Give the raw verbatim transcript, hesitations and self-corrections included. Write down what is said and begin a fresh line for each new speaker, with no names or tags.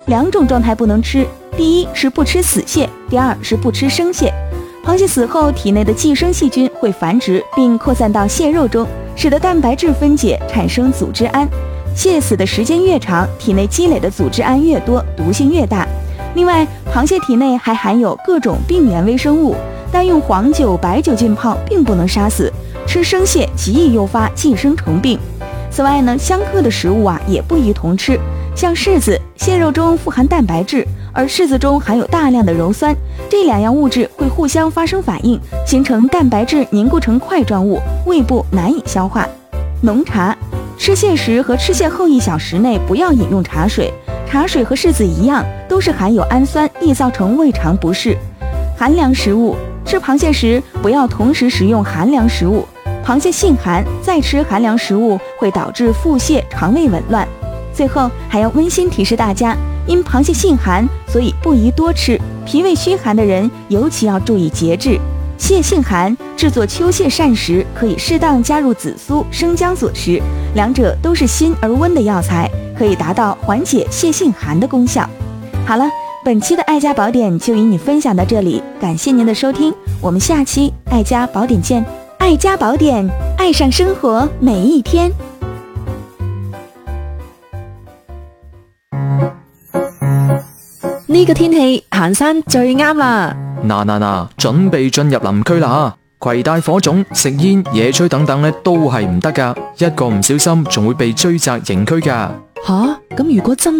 两种状态不能吃，第一是不吃死蟹，第二是不吃生蟹。螃蟹死后，体内的寄生细菌会繁殖并扩散到蟹肉中，使得蛋白质分解产生组织胺。蟹死的时间越长，体内积累的组织胺越多，毒性越大。另外，螃蟹体内还含有各种病原微生物，但用黄酒、白酒浸泡并不能杀死，吃生蟹极易诱发寄生虫病。此外呢，相克的食物啊也不宜同吃，像柿子，蟹肉中富含蛋白质，而柿子中含有大量的鞣酸，这两样物质会互相发生反应，形成蛋白质凝固成块状物，胃部难以消化。浓茶，吃蟹时和吃蟹后一小时内不要饮用茶水，茶水和柿子一样，都是含有氨酸，易造成胃肠不适。寒凉食物，吃螃蟹时不要同时食用寒凉食物，螃蟹性寒，再吃寒凉食物会导致腹泻、肠胃紊乱。最后还要温馨提示大家，因螃蟹性寒，所以不宜多吃，脾胃虚寒的人尤其要注意节制。蟹性寒，制作秋蟹膳时可以适当加入紫苏、生姜所食，两者都是辛而温的药材，可以达到缓解蟹性寒的功效。好了，本期的爱家宝典就与你分享到这里，感谢您的收听，我们下期爱家宝典見。愛家寶典，愛上生活每一天。
呢個天氣行山最啱啦！
嗱嗱嗱，準備進入林區啦！攜帶火種、食煙、野炊等等咧，都係唔得噶，一個唔小心仲會被追責刑拘噶。
吓，咁如果真